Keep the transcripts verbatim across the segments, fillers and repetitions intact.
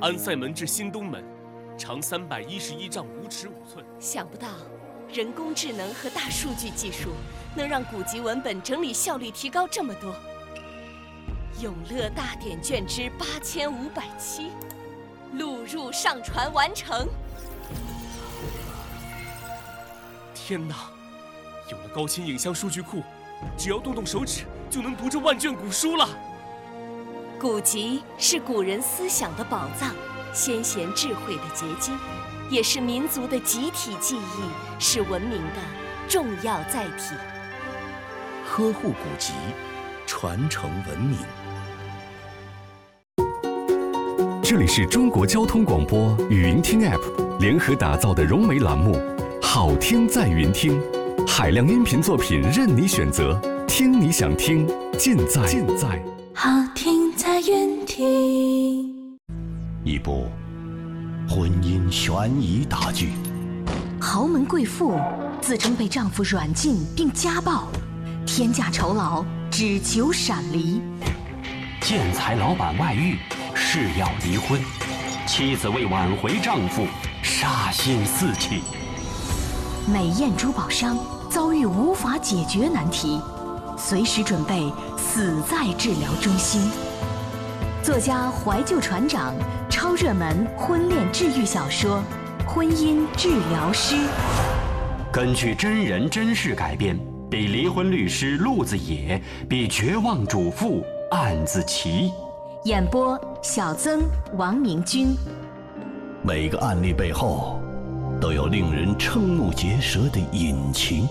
安塞门至新东门，长三百一十一丈五尺五寸。 想不到，人工智能和大数据技术能让古籍文本整理效率提高这么多。永乐大典卷之八千五百七，录入上传完成。 天哪！有了高清影像数据库，只要动动手指就能读这万卷古书了。 古籍是古人思想的宝藏，先贤智慧的结晶，也是民族的集体记忆，是文明的重要载体。 呵护古籍，传承文明。这里是中国交通广播与云听 App 联合打造的融媒栏目《好听在云听》，海量音频作品任你选择，听你想听，尽在尽在好听在云听。 一部婚姻悬疑大剧， 豪门贵妇自称被丈夫软禁并家暴，天价酬劳只求闪离。 建材老板外遇，誓要离婚，妻子为挽回丈夫，杀心四起。 美艳珠宝商遭遇无法解决难题，随时准备死在治疗中心。作家怀旧船长超热门婚恋治愈小说《婚姻治疗师》， 根据真人真事改编，比离婚律师陆子野，比绝望主妇案子奇。 演播小曾、王明君。 每个案例背后都有令人瞠目结舌的隐情。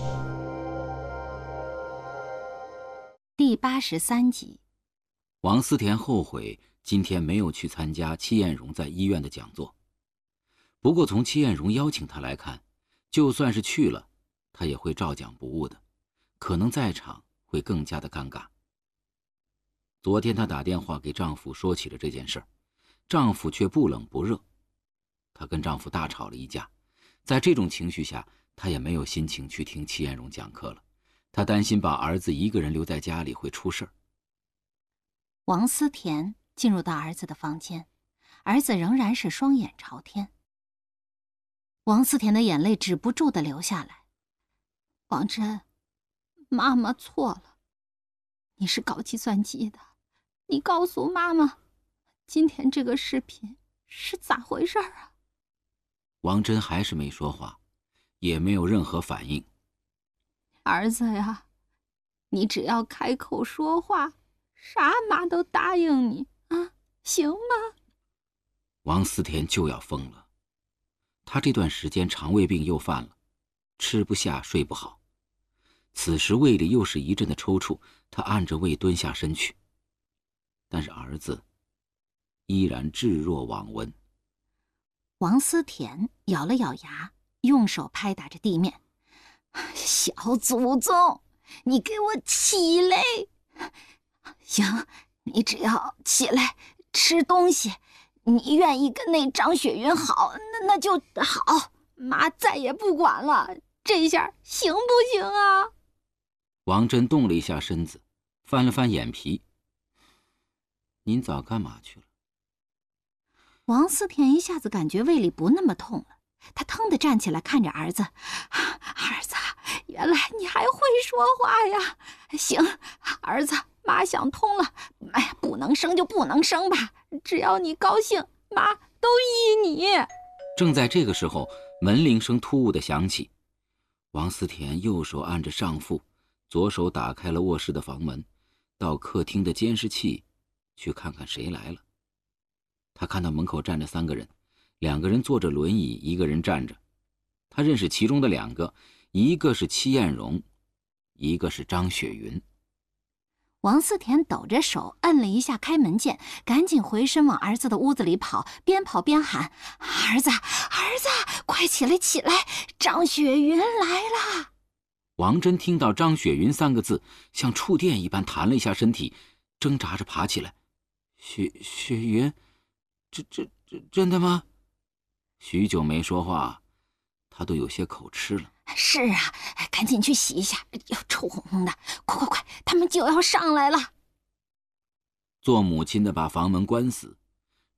第八十三集。 王思田后悔今天没有去参加戚艳荣在医院的讲座，不过从戚艳荣邀请他来看，就算是去了，他也会照讲不误的，可能在场会更加的尴尬。昨天她打电话给丈夫说起了这件事儿，丈夫却不冷不热。她跟丈夫大吵了一架，在这种情绪下，她也没有心情去听戚艳荣讲课了。她担心把儿子一个人留在家里会出事儿。 王思田进入到儿子的房间，儿子仍然是双眼朝天。王思田的眼泪止不住地流下来。王真，妈妈错了，你是搞计算机的，你告诉妈妈，今天这个视频是咋回事啊？ 王真还是没说话，也没有任何反应。 儿子呀，你只要开口说话，啥妈都答应你啊，行吗？ 王思田就要疯了，他这段时间肠胃病又犯了，吃不下睡不好，此时胃里又是一阵的抽搐，他按着胃蹲下身去，但是儿子依然置若罔闻。 王思田咬了咬牙，用手拍打着地面，小祖宗，你给我起来！行，你只要起来吃东西，你愿意跟那张雪云好，那那就好，妈再也不管了，这下行不行啊？ 王真动了一下身子，翻了翻眼皮。您早干嘛去了？ 王思田一下子感觉胃里不那么痛了，他腾地站起来看着儿子，儿子，原来你还会说话呀！行，儿子，妈想通了，哎呀，不能生就不能生吧，只要你高兴，妈都依你。 正在这个时候，门铃声突兀地响起，王思田右手按着上腹，左手打开了卧室的房门，到客厅的监视器去看看谁来了。他看到门口站着三个人，两个人坐着轮椅，一个人站着。他认识其中的两个，一个是戚艳荣，一个是张雪云。 王思田抖着手摁了一下开门键，赶紧回身往儿子的屋子里跑，边跑边喊：儿子，儿子，快起来起来，张雪云来了！ 王真听到张雪云三个字，像触电一般弹了一下身体，挣扎着爬起来。雪雪云，这这这真的吗？许久没说话，他都有些口吃了。 是啊，赶紧去洗一下，又臭烘烘的，快快快，他们就要上来了。 做母亲的把房门关死，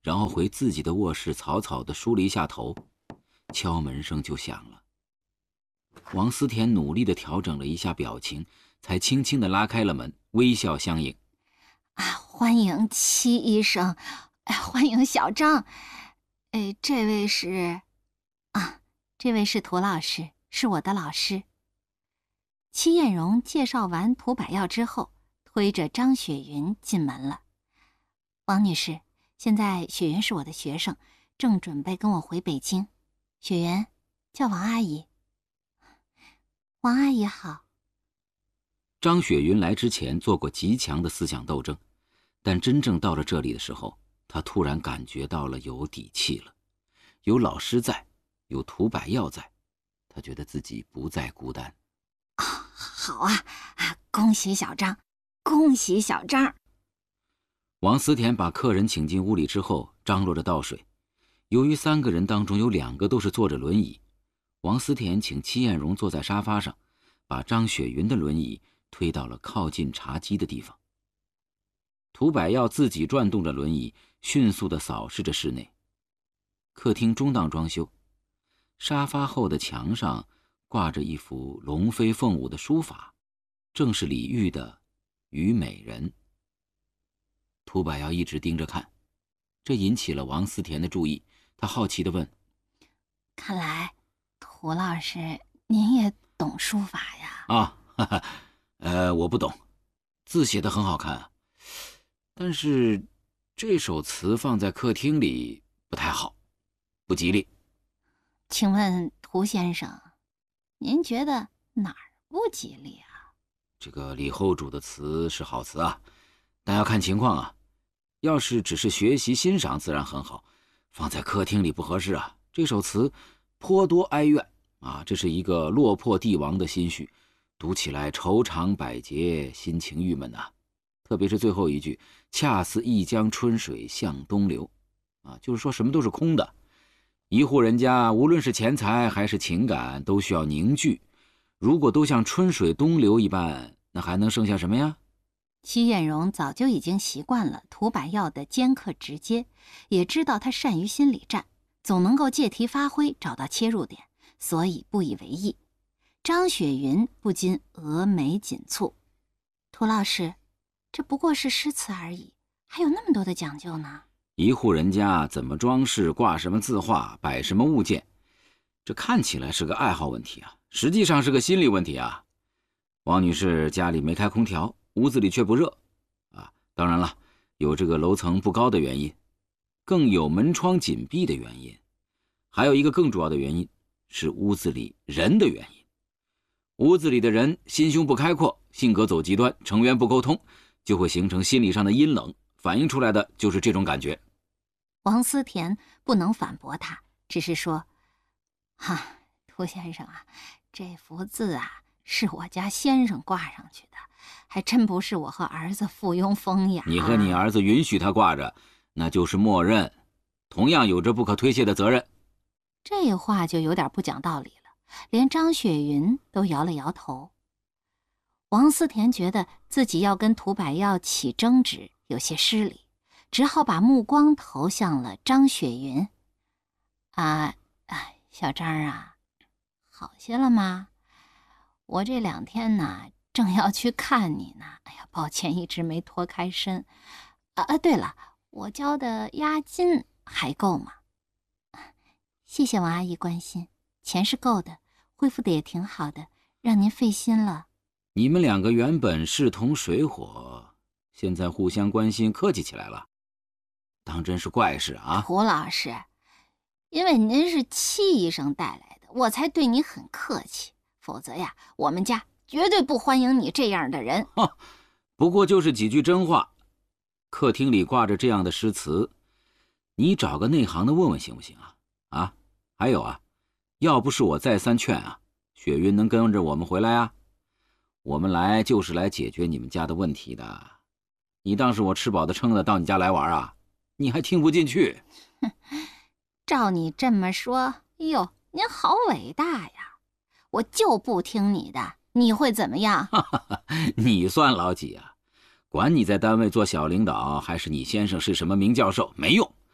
然后回自己的卧室草草地梳了一下头，敲门声就响了。王思田努力地调整了一下表情，才轻轻地拉开了门，微笑相迎。 啊，欢迎戚医生，哎，欢迎小张。哎，这位是，啊，这位是涂老师，是我的老师。戚艳荣介绍完涂百药之后，推着张雪云进门了。王女士，现在雪云是我的学生，正准备跟我回北京。雪云，叫王阿姨。王阿姨好。 张雪云来之前做过极强的思想斗争，但真正到了这里的时候，她突然感觉到了有底气了。有老师在，有涂百药在，她觉得自己不再孤单。 哦，好啊，啊，恭喜小张，恭喜小张。 王思田把客人请进屋里之后，张罗着倒水。由于三个人当中有两个都是坐着轮椅，王思田请戚艳荣坐在沙发上，把张雪云的轮椅推到了靠近茶几的地方。涂百药自己转动着轮椅，迅速地扫视着室内。客厅中档装修，沙发后的墙上挂着一幅龙飞凤舞的书法，正是李煜的《虞美人》。涂百药一直盯着看，这引起了王思田的注意。他好奇地问： 看来涂老师您也懂书法呀？ 啊，哈哈，呃，我不懂，字写得很好看，但是这首词放在客厅里不太好，不吉利。 请问涂先生，您觉得哪儿不吉利啊？ 这个李后主的词是好词啊，但要看情况啊。要是只是学习欣赏自然很好，放在客厅里不合适啊。这首词颇多哀怨啊，这是一个落魄帝王的心绪，读起来愁肠百结，心情郁闷啊。特别是最后一句“恰似一江春水向东流”，啊，就是说什么都是空的。一户人家无论是钱财还是情感都需要凝聚，如果都像春水东流一般，那还能剩下什么呀？ 戚艳荣早就已经习惯了涂百药的尖刻直接，也知道他善于心理战，总能够借题发挥，找到切入点，所以不以为意。张雪云不禁蛾眉紧蹙。涂老师，这不过是诗词而已，还有那么多的讲究呢。 一户人家怎么装饰，挂什么字画，摆什么物件，这看起来是个爱好问题啊，实际上是个心理问题啊。王女士家里没开空调，屋子里却不热啊，当然了，有这个楼层不高的原因，更有门窗紧闭的原因，还有一个更主要的原因是屋子里人的原因。屋子里的人心胸不开阔，性格走极端，成员不沟通，就会形成心理上的阴冷，反映出来的就是这种感觉。 王思田不能反驳他，只是说：哈、啊，涂先生啊，这幅字啊是我家先生挂上去的，还真不是我和儿子附庸风雅。 你和你儿子允许他挂着，那就是默认，同样有着不可推卸的责任。 这话就有点不讲道理了，连张雪云都摇了摇头。王思田觉得自己要跟涂百药起争执有些失礼，只好把目光投向了张雪云。啊，哎，小张啊，好些了吗？我这两天呢，正要去看你呢。哎呀，抱歉，一直没脱开身。啊啊，对了，我交的押金还够吗？谢谢王阿姨关心，钱是够的，恢复的也挺好的，让您费心了。 你们两个原本势同水火，现在互相关心，客气起来了，当真是怪事啊！ 涂老师，因为您是戚医生带来的，我才对你很客气，否则呀，我们家绝对不欢迎你这样的人。 不过就是几句真话。客厅里挂着这样的诗词，你找个内行的问问行不行啊？啊，还有啊，要不是我再三劝啊，雪云能跟着我们回来啊？我们来就是来解决你们家的问题的，你当是我吃饱的撑的到你家来玩啊？你还听不进去？ 照你这么说，哎呦，您好伟大呀！我就不听你的，你会怎么样？ 你算老几啊？管你在单位做小领导，还是你先生是什么名教授，没用。